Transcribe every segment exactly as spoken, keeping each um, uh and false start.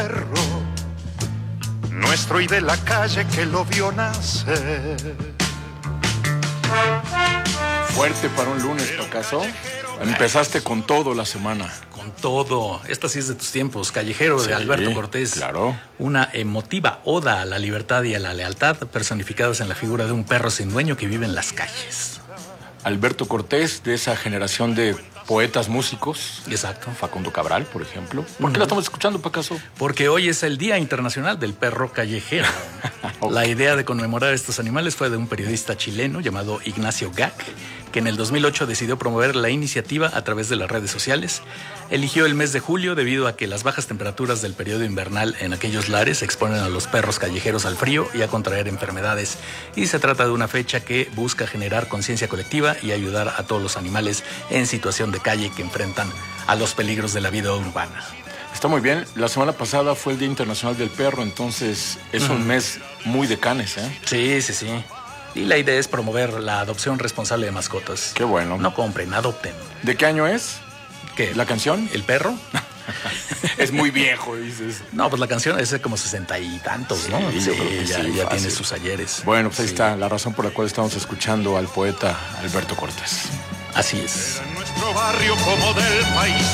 Nuestro y de la calle que lo vio nacer. Fuerte para un lunes, ¿acaso? Empezaste con todo la semana. Con todo. Esta sí es de tus tiempos. Callejero Sí, de Alberto Cortés. Claro. Una emotiva oda a la libertad y a la lealtad personificadas en la figura de un perro sin dueño que vive en las calles. Alberto Cortés, de esa generación de poetas músicos. Exacto. Facundo Cabral, por ejemplo. ¿Por qué la estamos escuchando, Pacaso? Porque hoy es el Día Internacional del Perro Callejero. Okay. La idea de conmemorar a estos animales fue de un periodista chileno llamado Ignacio Gac, que en el dos mil ocho decidió promover la iniciativa a través de las redes sociales. Eligió el mes de julio debido a que las bajas temperaturas del periodo invernal en aquellos lares exponen a los perros callejeros al frío y a contraer enfermedades. Y se trata de una fecha que busca generar conciencia colectiva y ayudar a todos los animales en situación de calle que enfrentan a los peligros de la vida urbana. Está muy bien. La semana pasada fue el Día Internacional del Perro, entonces es uh-huh. un mes muy de canes, ¿eh? Sí, sí, sí. Y la idea es promover la adopción responsable de mascotas. Qué bueno. No compren, adopten. ¿De qué año es? ¿Qué? ¿La canción? ¿El perro? Es muy viejo, dices. No, pues la canción es de como sesenta y tantos, sí, ¿no? Sí, yo creo que ya, sí, ya tiene sus ayeres. Bueno, pues ahí sí. está la razón por la cual estamos escuchando al poeta Alberto Cortés. Así es. Era nuestro barrio como del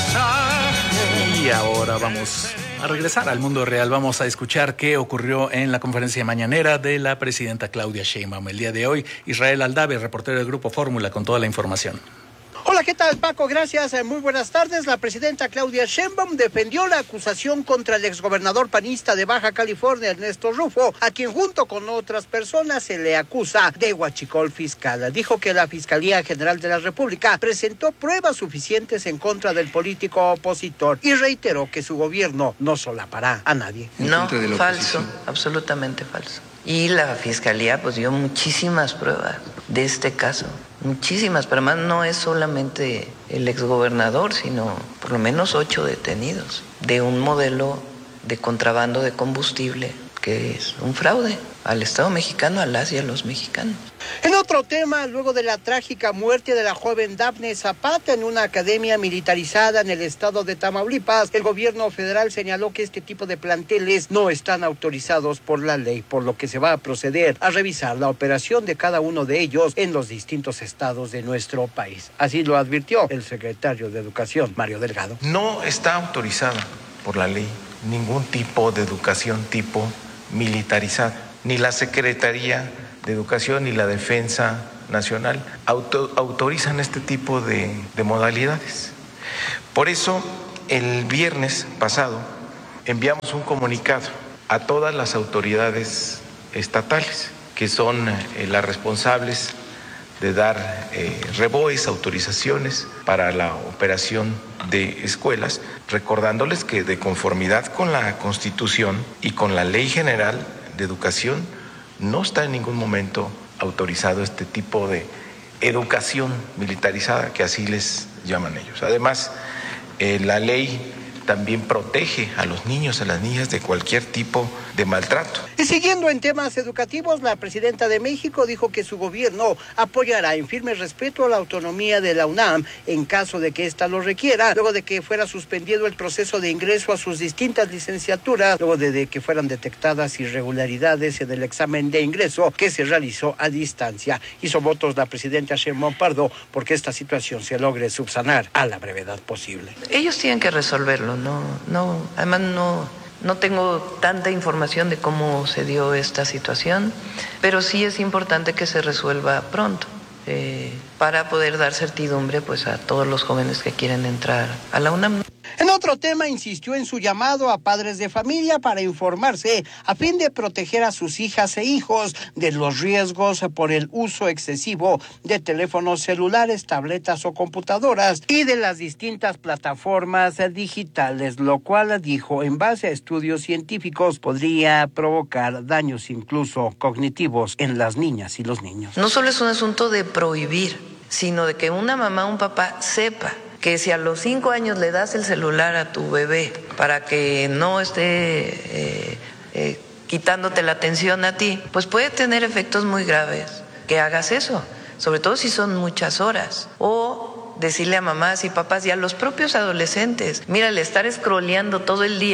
paisaje. Y ahora vamos a regresar al mundo real. Vamos a escuchar qué ocurrió en la conferencia mañanera de la presidenta Claudia Sheinbaum el día de hoy. Israel Aldave, reportero del Grupo Fórmula, con toda la información. Hola, ¿qué tal, Paco? Gracias, muy buenas tardes. La presidenta Claudia Sheinbaum defendió la acusación contra el exgobernador panista de Baja California, Ernesto Rufo, a quien junto con otras personas se le acusa de huachicol fiscal. Dijo que la Fiscalía General de la República presentó pruebas suficientes en contra del político opositor y reiteró que su gobierno no solapará a nadie. No, falso, absolutamente falso. Y la Fiscalía pues dio muchísimas pruebas de este caso. Muchísimas, pero además no es solamente el exgobernador, sino por lo menos ocho detenidos de un modelo de contrabando de combustible que es un fraude al Estado mexicano, a las y a los mexicanos. En otro tema, luego de la trágica muerte de la joven Dafne Zapata en una academia militarizada en el estado de Tamaulipas, el gobierno federal señaló que este tipo de planteles no están autorizados por la ley, por lo que se va a proceder a revisar la operación de cada uno de ellos en los distintos estados de nuestro país. Así lo advirtió el secretario de Educación, Mario Delgado. No está autorizada por la ley ningún tipo de educación tipo militarizada, ni la Secretaría de Educación ni la Defensa Nacional auto, autorizan este tipo de, de modalidades. Por eso, el viernes pasado enviamos un comunicado a todas las autoridades estatales, que son eh, las responsables de dar eh, reboes, autorizaciones para la operación de escuelas, recordándoles que de conformidad con la Constitución y con la Ley General de Educación, no está en ningún momento autorizado este tipo de educación militarizada, que así les llaman ellos. Además, eh, la ley también protege a los niños, a las niñas de cualquier tipo de maltrato. Y siguiendo en temas educativos, la presidenta de México dijo que su gobierno apoyará en firme respeto a la autonomía de la UNAM en caso de que ésta lo requiera, luego de que fuera suspendido el proceso de ingreso a sus distintas licenciaturas, luego de, de que fueran detectadas irregularidades en el examen de ingreso que se realizó a distancia. Hizo votos la presidenta Sheinbaum Pardo porque esta situación se logre subsanar a la brevedad posible. Ellos tienen que resolverlo, no, no, además no... No tengo tanta información de cómo se dio esta situación, pero sí es importante que se resuelva pronto eh, para poder dar certidumbre pues, a todos los jóvenes que quieren entrar a la UNAM. En otro tema, insistió en su llamado a padres de familia para informarse a fin de proteger a sus hijas e hijos de los riesgos por el uso excesivo de teléfonos celulares, tabletas o computadoras y de las distintas plataformas digitales, lo cual, dijo, en base a estudios científicos podría provocar daños incluso cognitivos en las niñas y los niños. No solo es un asunto de prohibir, sino de que una mamá o un papá sepa que si a los cinco años le das el celular a tu bebé para que no esté eh, eh, quitándote la atención a ti, pues puede tener efectos muy graves que hagas eso, sobre todo si son muchas horas. O decirle a mamás y papás y a los propios adolescentes, mira, el estar scrolleando todo el día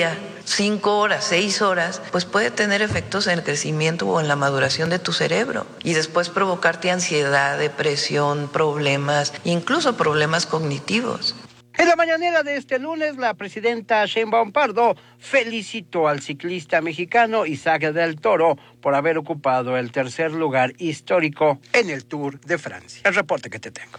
cinco horas, seis horas, pues puede tener efectos en el crecimiento o en la maduración de tu cerebro y después provocarte ansiedad, depresión, problemas, incluso problemas cognitivos. En la mañanera de este lunes, la presidenta Sheinbaum Pardo felicitó al ciclista mexicano Isaac del Toro por haber ocupado el tercer lugar histórico en el Tour de Francia. El reporte que te tengo.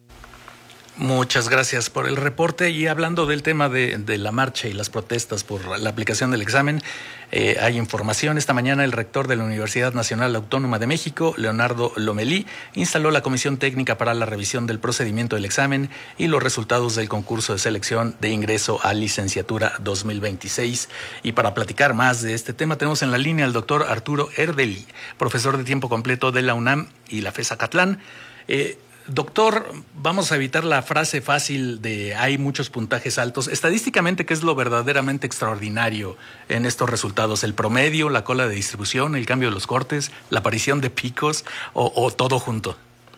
Muchas gracias por el reporte. Y hablando del tema de, de la marcha y las protestas por la aplicación del examen, eh, hay información. Esta mañana el rector de la Universidad Nacional Autónoma de México, Leonardo Lomelí, instaló la comisión técnica para la revisión del procedimiento del examen y los resultados del concurso de selección de ingreso a licenciatura dos mil veintiséis. Y para platicar más de este tema tenemos en la línea al doctor Arturo Erdeli, profesor de tiempo completo de la UNAM y la FES Acatlán. Eh, Doctor, vamos a evitar la frase fácil de hay muchos puntajes altos. Estadísticamente, ¿qué es lo verdaderamente extraordinario en estos resultados? ¿El promedio, la cola de distribución, el cambio de los cortes, la aparición de picos o, o todo junto?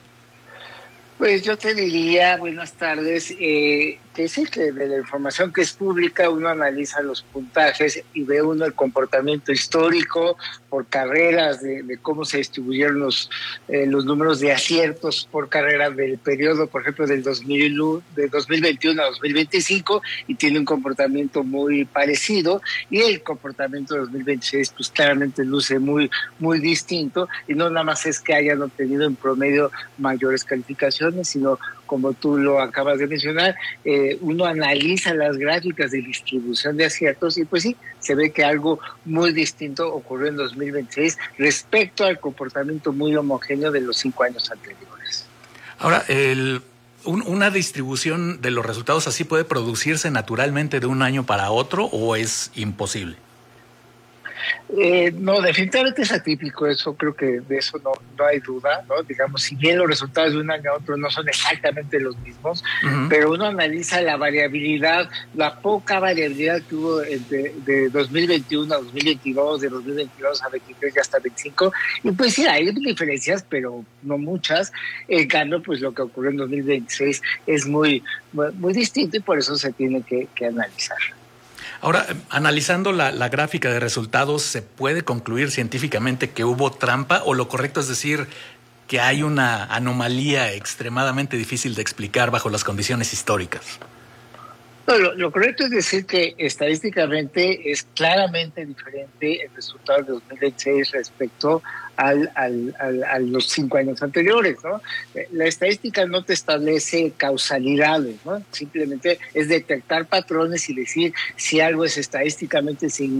Pues yo te diría, buenas tardes, eh, que sí, que de la información que es pública uno analiza los puntajes y ve uno el comportamiento histórico por carreras, de, de cómo se distribuyeron los, eh, los números de aciertos por carreras del periodo, por ejemplo, del dos mil, de dos mil veintiuno a dos mil veinticinco, y tiene un comportamiento muy parecido, y el comportamiento de dos mil veintiséis pues claramente luce muy, muy distinto, y no nada más es que hayan obtenido en promedio mayores calificaciones, sino como tú lo acabas de mencionar, eh, uno analiza las gráficas de distribución de aciertos y pues sí, se ve que algo muy distinto ocurrió en dos mil veintiséis respecto al comportamiento muy homogéneo de los cinco años anteriores. Ahora, el, un, ¿una distribución de los resultados así puede producirse naturalmente de un año para otro o es imposible? Eh, no, definitivamente es atípico, eso creo que de eso no, no hay duda, ¿no? Digamos, si bien los resultados de un año a otro no son exactamente los mismos, uh-huh. pero uno analiza la variabilidad, la poca variabilidad que hubo de, de dos mil veintiuno a dos mil veintidós, de dos mil veintidós a veintitrés y hasta veinticinco, y pues sí, hay diferencias, pero no muchas. En cambio, pues lo que ocurrió en dos mil veintiséis es muy, muy, muy distinto y por eso se tiene que, que analizar. Ahora, analizando la, la gráfica de resultados, ¿se puede concluir científicamente que hubo trampa o lo correcto es decir que hay una anomalía extremadamente difícil de explicar bajo las condiciones históricas? No, lo, lo correcto es decir que estadísticamente es claramente diferente el resultado de dos mil veintiséis respecto al, al, al, a los cinco años anteriores, ¿no? La estadística no te establece causalidades, ¿no? Simplemente es detectar patrones y decir si algo es estadísticamente significativo